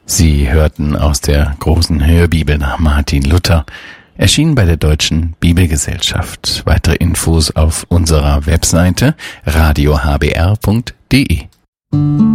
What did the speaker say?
Sie hörten aus der großen Hörbibel nach Martin Luther, erschienen bei der Deutschen Bibelgesellschaft. Weitere Infos auf unserer Webseite radiohbr.de.